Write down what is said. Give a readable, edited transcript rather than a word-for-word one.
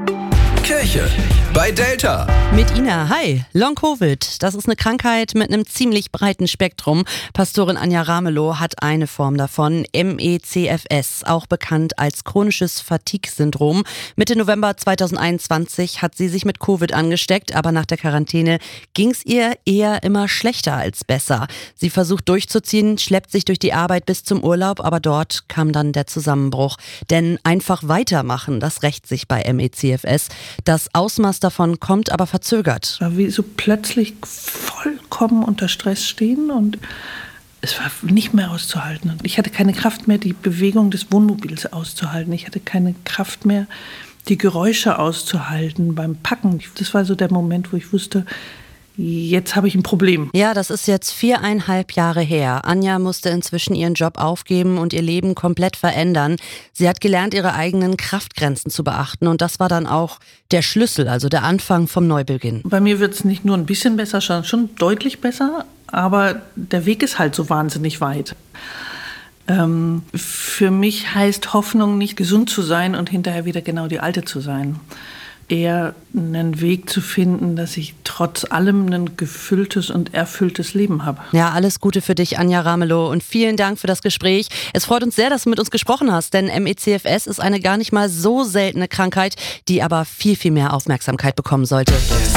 Kirche bei Delta. Mit Ina, hi. Long-Covid, das ist eine Krankheit mit einem ziemlich breiten Spektrum. Pastorin Anja Ramelow hat eine Form davon, MECFS, auch bekannt als chronisches Fatigue-Syndrom. Mitte November 2021 hat sie sich mit Covid angesteckt, aber nach der Quarantäne ging es ihr eher immer schlechter als besser. Sie versucht durchzuziehen, schleppt sich durch die Arbeit bis zum Urlaub, aber dort kam dann der Zusammenbruch. Denn einfach weitermachen, das rächt sich bei MECFS. Das Ausmaß davon kommt aber verzögert. War wie so plötzlich vollkommen unter Stress stehen und es war nicht mehr auszuhalten. Ich hatte keine Kraft mehr, die Bewegung des Wohnmobils auszuhalten. Ich hatte keine Kraft mehr, die Geräusche auszuhalten beim Packen. Das war so der Moment, wo ich wusste, jetzt habe ich ein Problem. Ja, das ist jetzt 4,5 Jahre her. Anja musste inzwischen ihren Job aufgeben und ihr Leben komplett verändern. Sie hat gelernt, ihre eigenen Kraftgrenzen zu beachten und das war dann auch der Schlüssel, also der Anfang vom Neubeginn. Bei mir wird es nicht nur ein bisschen besser, sondern schon deutlich besser, aber der Weg ist halt so wahnsinnig weit. Für mich heißt Hoffnung nicht gesund zu sein und hinterher wieder genau die Alte zu sein. Eher einen Weg zu finden, dass ich trotz allem ein gefülltes und erfülltes Leben habe. Ja, alles Gute für dich, Anja Ramelow, und vielen Dank für das Gespräch. Es freut uns sehr, dass du mit uns gesprochen hast, denn MECFS ist eine gar nicht mal so seltene Krankheit, die aber viel, viel mehr Aufmerksamkeit bekommen sollte.